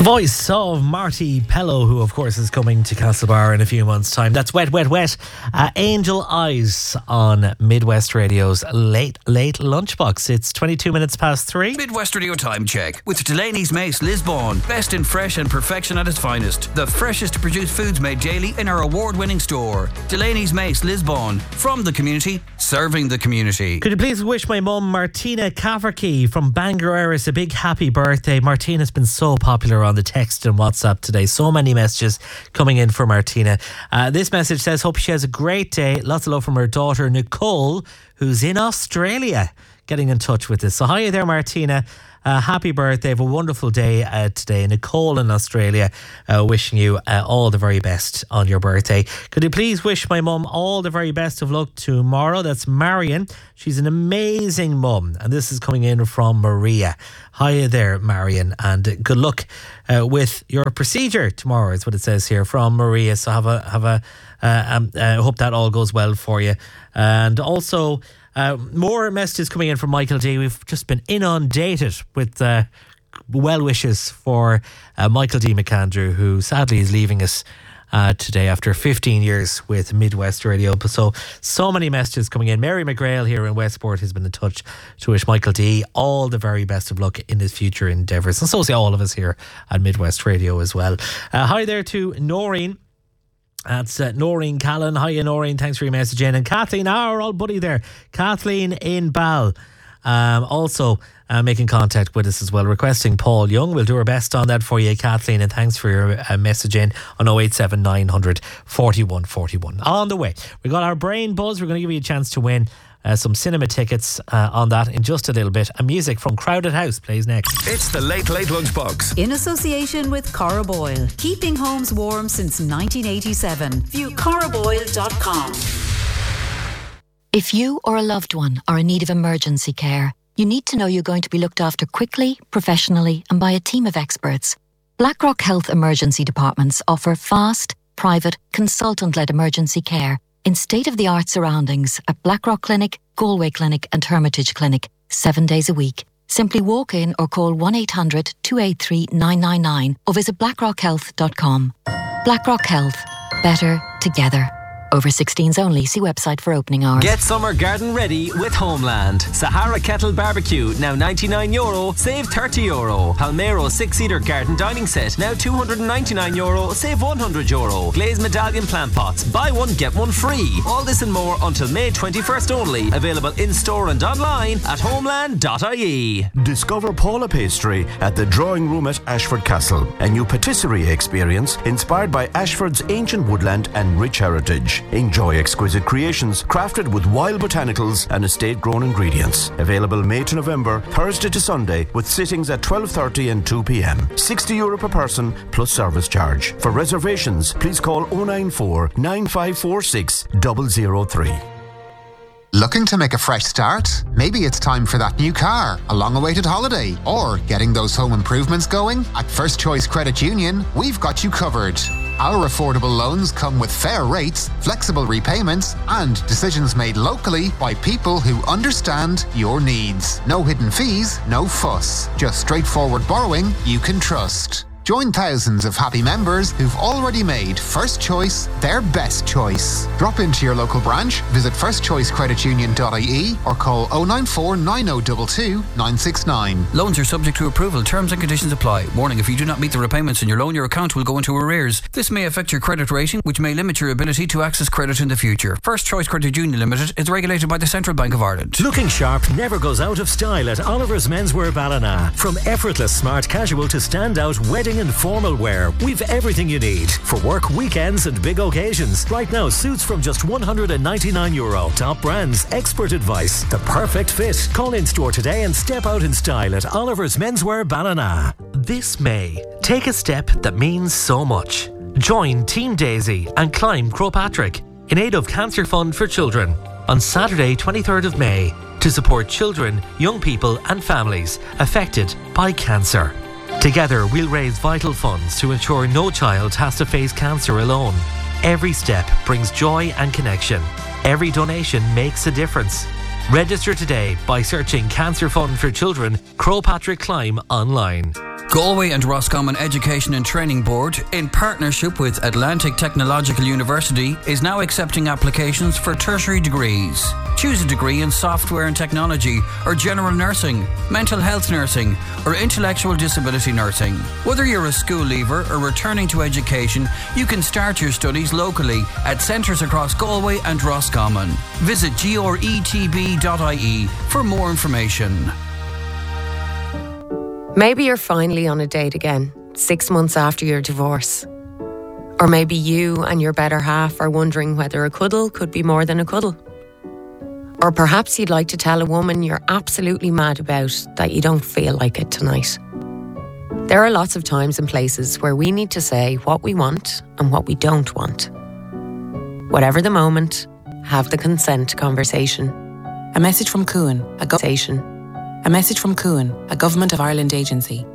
voice of Marty Pello, who of course is coming to Castlebar in a few months' time. That's Wet, Wet, Wet. Angel Eyes on Midwest Radio's Late Lunchbox. It's 22 minutes past 3. Midwest Radio time check with Delaney's Mace Lisbon. Best in fresh and perfection at its finest. The freshest produced foods made daily in our award-winning store. Delaney's Mace Lisbon. From the community, serving the community. Could you please wish my mum Martina Caverkey from Bangor Eris a big happy birthday. Martina's been so popular on the text and WhatsApp today. So many messages coming in for Martina. This message says, hope she has a great day. Lots of love from her daughter Nicole, who's in Australia, getting in touch with us. So hi there, Martina. Happy birthday. Have a wonderful day today. Nicole in Australia, wishing you all the very best on your birthday. Could you please wish my mum all the very best of luck tomorrow? That's Marion. She's an amazing mum. And this is coming in from Maria. Hiya there, Marion. And good luck with your procedure tomorrow, is what it says here from Maria. So have a hope that all goes well for you. And also, more messages coming in from Michael D. We've just been inundated with well wishes for Michael D. McAndrew, who sadly is leaving us today after 15 years with Midwest Radio. So many messages coming in. Mary McGrail here in Westport has been in touch to wish Michael D. all the very best of luck in his future endeavours. And so say all of us here at Midwest Radio as well. Hi there to Noreen. That's Noreen Callan. Hiya, Noreen. Thanks for your message in. And Kathleen, our old buddy there. Kathleen in Bal. Also making contact with us as well, requesting Paul Young. We'll do our best on that for you, Kathleen. And thanks for your message in on 087 900 41 41. On the way, we got our Brain Buzz. We're going to give you a chance to win some cinema tickets on that in just a little bit. And music from Crowded House plays next. It's the Late Lunchbox. In association with Cora Boyle. Keeping homes warm since 1987. View coraboyle.com. If you or a loved one are in need of emergency care, you need to know you're going to be looked after quickly, professionally, and by a team of experts. BlackRock Health Emergency Departments offer fast, private, consultant-led emergency care in state-of-the-art surroundings at Blackrock Clinic, Galway Clinic and Hermitage Clinic, 7 days a week. Simply walk in or call 1-800-283-999 or visit blackrockhealth.com. BlackRock Health. Better together. Over 16s only. See website for opening hours. Get summer garden ready with Homeland. Sahara Kettle Barbecue, now €99, save €30. Palmero 6-seater garden dining set, now €299, save €100. Glazed medallion plant pots, buy one get one free. All this and more until May 21st only. Available in store and online at homeland.ie. Discover Paula Pastry at the Drawing Room at Ashford Castle, a new patisserie experience inspired by Ashford's ancient woodland and rich heritage. Enjoy exquisite creations crafted with wild botanicals and estate-grown ingredients. Available May to November, Thursday to Sunday, with sittings at 12:30 and 2 p.m. €60 per person plus service charge. For reservations, please call 094 9546 003. Looking to make a fresh start? Maybe it's time for that new car, a long-awaited holiday, or getting those home improvements going? At First Choice Credit Union, we've got you covered. Our affordable loans come with fair rates, flexible repayments, and decisions made locally by people who understand your needs. No hidden fees, no fuss. Just straightforward borrowing you can trust. Join thousands of happy members who've already made First Choice their best choice. Drop into your local branch, visit firstchoicecreditunion.ie or call 094 9022 969. Loans are subject to approval. Terms and conditions apply. Warning, if you do not meet the repayments in your loan, your account will go into arrears. This may affect your credit rating, which may limit your ability to access credit in the future. First Choice Credit Union Limited is regulated by the Central Bank of Ireland. Looking sharp never goes out of style at Oliver's Menswear Ballina. From effortless smart casual to standout wedding and formal wear, we've everything you need for work, weekends and big occasions. Right now, suits from just €199. Top brands, expert advice, the perfect fit. Call in store today and step out in style at Oliver's Menswear Ballina. This May, take a step that means so much. Join Team Daisy and climb Croagh Patrick in aid of Cancer Fund for Children on Saturday 23rd of May to support children, young people and families affected by cancer. Together, we'll raise vital funds to ensure no child has to face cancer alone. Every step brings joy and connection. Every donation makes a difference. Register today by searching Cancer Fund for Children, Croagh Patrick Climb online. Galway and Roscommon Education and Training Board, in partnership with Atlantic Technological University, is now accepting applications for tertiary degrees. Choose a degree in software and technology, or general nursing, mental health nursing, or intellectual disability nursing. Whether you're a school leaver or returning to education, you can start your studies locally at centres across Galway and Roscommon. Visit gretb.ie for more information. Maybe you're finally on a date again, 6 months after your divorce. Or maybe you and your better half are wondering whether a cuddle could be more than a cuddle. Or perhaps you'd like to tell a woman you're absolutely mad about that you don't feel like it tonight. There are lots of times and places where we need to say what we want and what we don't want. Whatever the moment, have the consent conversation. A message from Cuan, a message from Cuan, a Government of Ireland agency.